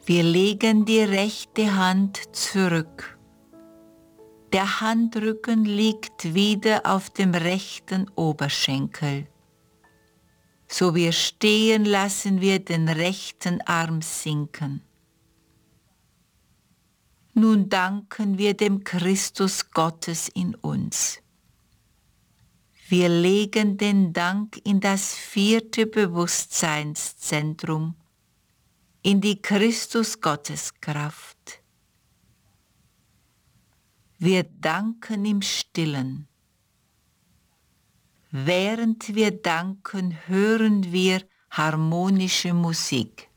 Wir legen die rechte Hand zurück. Der Handrücken liegt wieder auf dem rechten Oberschenkel. So wir stehen, lassen wir den rechten Arm sinken. Nun danken wir dem Christus Gottes in uns. Wir legen den Dank in das 4. Bewusstseinszentrum, in die Christus-Gotteskraft. Wir danken im Stillen. Während wir danken, hören wir harmonische Musik.